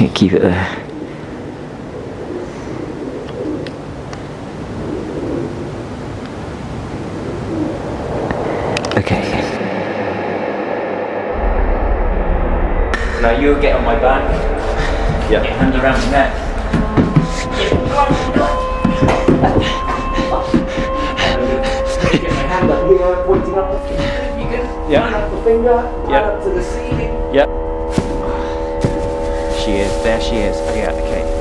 Keep it there. Okay. Now you get on my back. Yeah. Get hand around my neck. Get my hand up here, pointing up. You can hand up the finger, hand up to the ceiling. Yep. She is. There she is. Oh, yeah. Okay.